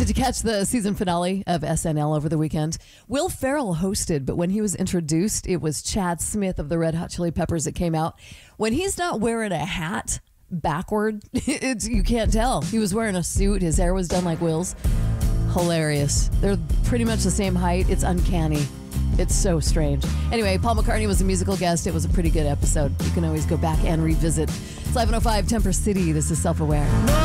Did you catch the season finale of SNL over the weekend? Will Ferrell hosted, but when he was introduced, it was Chad Smith of the Red Hot Chili Peppers that came out. When he's not wearing a hat backward, you can't tell. He was wearing a suit. His hair was done like Will's. Hilarious. They're pretty much the same height. It's uncanny. It's so strange. Anyway, Paul McCartney was a musical guest. It was a pretty good episode. You can always go back and revisit. It's 11:05 Temper City. This is Self-Aware.